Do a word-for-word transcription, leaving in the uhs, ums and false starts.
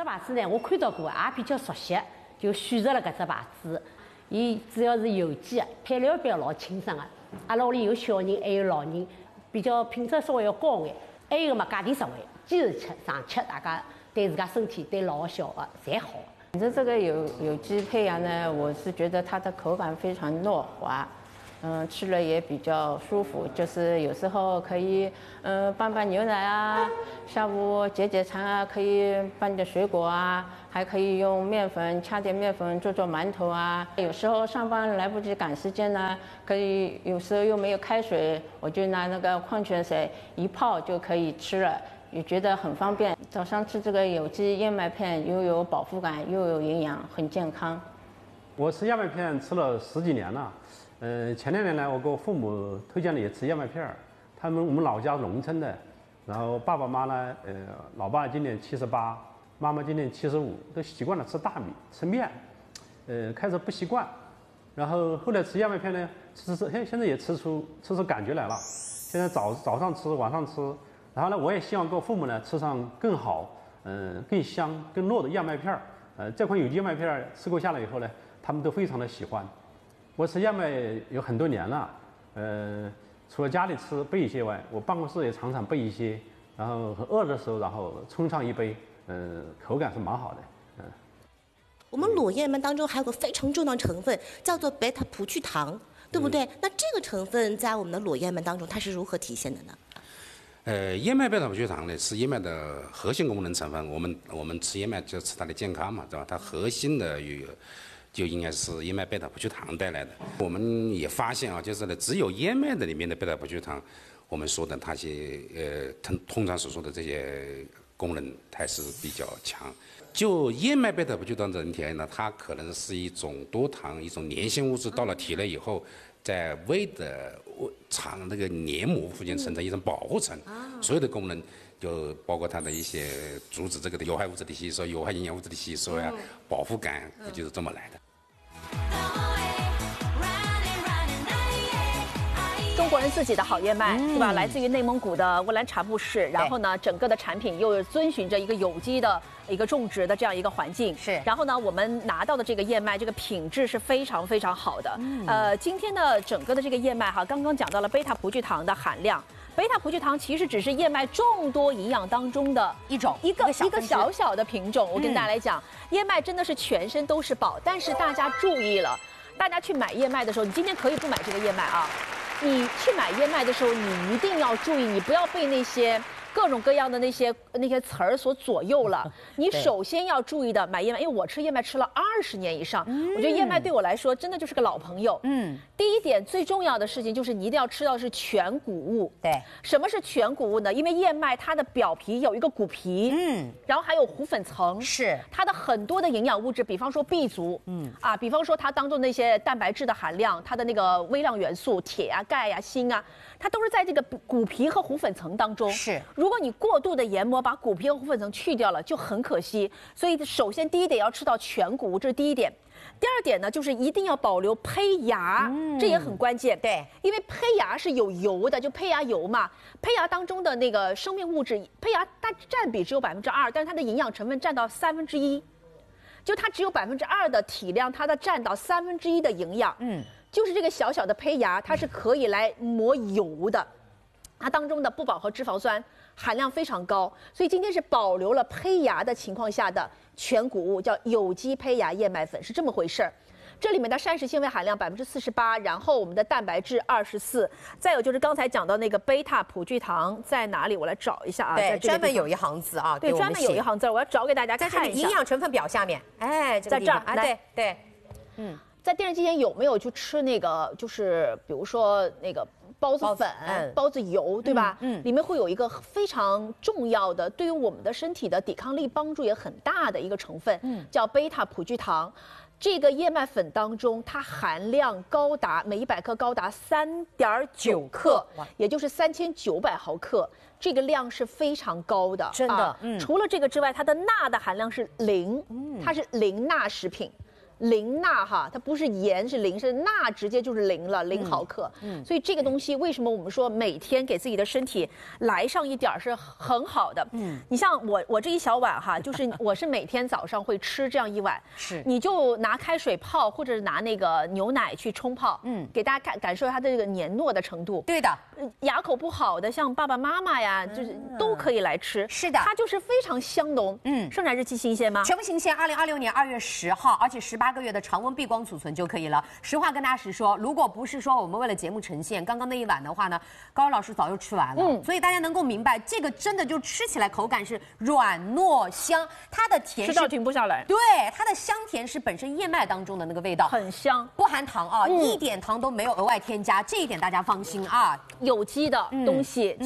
只牌子呢，我看到过，也比较熟悉，就选择了搿只牌子。伊主要是有机的，配料表老清爽的。阿拉屋里有小人，还有老人，比较品质稍微要高眼。还有个嘛，价钿实惠，坚持吃上吃，大家对自家身体、对老小的侪好。 你的这个有有机胚芽呢，我是觉得它的口感非常糯滑。嗯，吃了也比较舒服，就是有时候可以，嗯，拌拌牛奶啊，下午解解馋啊，可以拌点水果啊，还可以用面粉掐点面粉做做馒头啊。有时候上班来不及赶时间呢，可以有时候又没有开水，我就拿那个矿泉水一泡就可以吃了，也觉得很方便。早上吃这个有机燕麦片，又有饱腹感，又有营养，很健康。 我吃燕麦片吃了十几年了。呃，前两年呢，我给我父母推荐了也吃燕麦片儿。他们我们老家农村的，然后爸爸妈呢，呃，老爸今年七十八，妈妈今年七十五，都习惯了吃大米、吃面，呃，开始不习惯，然后后来吃燕麦片呢，吃吃现现在也吃出吃出感觉来了。现在早早上吃，晚上吃，然后呢，我也希望给我父母呢吃上更好，嗯、呃，更香、更糯的燕麦片儿。呃，这款有机燕麦片儿吃过下来以后呢，他们都非常的喜欢。我吃燕麦有很多年了，呃，除了家里吃备一些外，我办公室也常常备一些，然后很饿的时候，然后冲上一杯，呃，口感是蛮好的，嗯、呃。 我们裸燕麦当中还有个非常重要的成分，叫做贝塔葡聚糖，对不对？嗯、那这个成分在我们的裸燕麦当中，它是如何体现的呢？ 呃，燕麦贝塔葡聚糖呢是燕麦的核心功能成分，我们我们吃燕麦就吃它的健康嘛，对吧？它核心的有。就应该是燕麦贝塔葡聚糖带来的。我们也发现啊，就是呢，只有燕麦的里面的贝塔葡聚糖，我们说的它些呃通通常所说的这些功能还是比较强。就燕麦贝塔葡聚糖整体而言呢，它可能是一种多糖、一种粘性物质，到了体内以后，在胃的肠那个黏膜附近形成一种保护层，所有的功能。就包括它的一些阻止这个的有害物质的吸收、有害营养物质的吸收呀、嗯、饱腹感，就是这么来的。 中国人自己的好燕麦，对吧？来自于内蒙古的乌兰察布市，然后呢，整个的产品又遵循着一个有机的一个种植的这样一个环境。 是。 然后呢，我们拿到的这个燕麦，这个品质是非常非常好的。嗯。呃，今天的整个的这个燕麦哈，刚刚讲到了贝塔葡聚糖的含量。贝塔葡聚糖其实只是燕麦众多营养当中的一种， 一个一个小小的品种。我跟大家来讲，燕麦真的是全身都是宝，但是大家注意了，大家去买燕麦的时候，你今天可以不买这个燕麦啊。你去买燕麦的时候，你一定要注意，你不要被那些各种各样的那些那些词儿所左右了。你首先要注意的买燕麦，因为我吃燕麦吃了二十年以上，嗯、我觉得燕麦对我来说真的就是个老朋友。嗯，第一点最重要的事情就是你一定要吃到的是全谷物。 对， 什么是全谷物呢？因为燕麦它的表皮有一个谷皮，嗯，然后还有糊粉层， 是它的很多的营养物质，比方说 B 族，嗯啊，比方说它当中那些蛋白质的含量，它的那个微量元素铁呀、钙呀、锌啊，它都是在这个谷皮和糊粉层当中。 是。 如果你过度的研磨，把谷皮和糊粉层去掉了，就很可惜。所以首先第一点要吃到全谷物，这是第一点。第二点呢，就是一定要保留胚芽，嗯、这也很关键。 对， 因为胚芽是有油的，就胚芽油嘛。胚芽当中的那个生命物质，胚芽它占比只有百分之二，但是它的营养成分占到三分之一，就它只有百分之二的体量，它的占到三分之一的营养。嗯，就是这个小小的胚芽，它是可以来磨油的。它当中的不饱和脂肪酸含量非常高，所以今天是保留了胚芽的情况下的全谷物，叫有机胚芽燕麦粉，是这么回事儿。这里面的膳食纤维含量百分之四十八，然后我们的蛋白质二十四，再有就是刚才讲到那个贝塔葡聚糖在哪里？我来找一下啊。 对，专门有一行字啊。 对，专门有一行字，我要找给大家看一下。 在这里营养成分表下面，哎， 在这儿啊，对对， 嗯，在电视机前有没有去吃那个，就是比如说那个。包子粉、嗯、包子油，对吧？嗯，嗯里面会有一个非常重要的，对于我们的身体的抵抗力帮助也很大的一个成分，嗯，叫贝塔葡聚糖。这个燕麦粉当中，它含量高达每一百克高达三点九克，也就是三千九百毫克，这个量是非常高的， 真的。 啊、嗯，除了这个之外，它的钠的含量是零，嗯，它是零钠食品。 零钠哈，它不是盐是零，是钠直接就是零了，零毫克。嗯，所以这个东西为什么我们说每天给自己的身体来上一点儿是很好的。嗯，你像我我这一小碗哈，就是我是每天早上会吃这样一碗， 是你就拿开水泡，或者拿那个牛奶去冲泡，嗯，给大家感感受它的这个黏糯的程度。 对的， 牙口不好的，像爸爸妈妈呀，就是都可以来吃。 是的， 它就是非常香浓。嗯，生产日期新鲜吗？ 全部新鲜，二零二六年二月十号，而且十八个月的常温闭光储存就可以了。实话跟大家实说，如果不是说我们为了节目呈现，刚刚那一碗的话呢，高老师早就吃完了。嗯，所以大家能够明白，这个真的就吃起来口感是软糯香，它的甜吃到停不下来。 对，它的香甜是本身燕麦当中的那个味道， 很香， 不含糖啊，嗯、一点糖都没有额外添加，这一点大家放心啊。 有机的东西。嗯